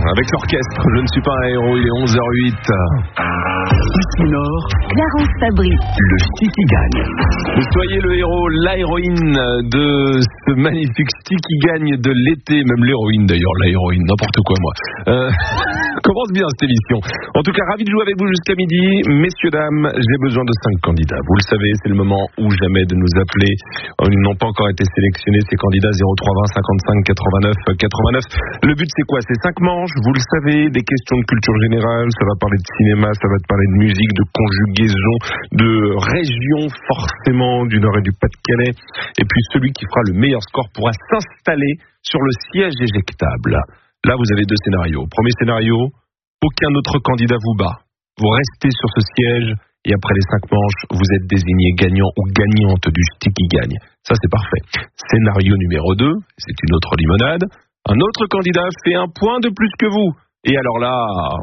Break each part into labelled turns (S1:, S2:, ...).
S1: avec l'orchestre. Je ne suis pas un héros, il est 11h08.
S2: Ici Nord, Clarence Fabry. Le Sticky gagne.
S1: Vous soyez le héros, l'héroïne de ce magnifique Sticky gagne de l'été. Même l'héroïne d'ailleurs, l'héroïne, n'importe quoi moi. Commence bien cette émission. En tout cas, ravi de jouer avec vous jusqu'à midi. Messieurs, dames, j'ai besoin de 5 candidats. Vous le savez, c'est le moment ou jamais de nous appeler. Ils n'ont pas encore été sélectionnés, ces candidats 0320 55 89 89. Le but, c'est quoi? C'est 5 manches, vous le savez, des questions de culture générale. Ça va parler de cinéma, ça va te parler de musique, de conjugaison, de région, forcément, du Nord et du Pas-de-Calais. Et puis, celui qui fera le meilleur score pourra s'installer sur le siège éjectable. Là, vous avez 2 scénarios. Premier scénario, aucun autre candidat vous bat. Vous restez sur ce siège et après les 5 manches, vous êtes désigné gagnant ou gagnante du Sticky gagne. Ça, c'est parfait. Scénario numéro 2, c'est une autre limonade. Un autre candidat fait un point de plus que vous. Et alors là...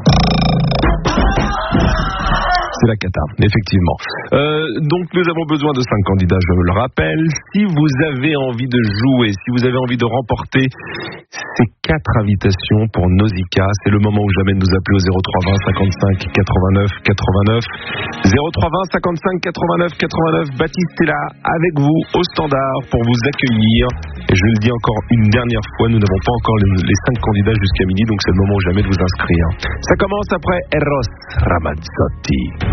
S1: c'est la cata, effectivement. Donc nous avons besoin de 5 candidats, je me le rappelle. Si vous avez envie de jouer, si vous avez envie de remporter ces 4 invitations pour Nausicaa, c'est le moment ou jamais de nous appeler au 0320 55 89 89. 0320 55 89 89. Baptiste est là avec vous au standard pour vous accueillir. Et je le dis encore une dernière fois, nous n'avons pas encore les 5 candidats jusqu'à midi, donc c'est le moment ou jamais de vous inscrire. Ça commence après Eros Ramazzotti.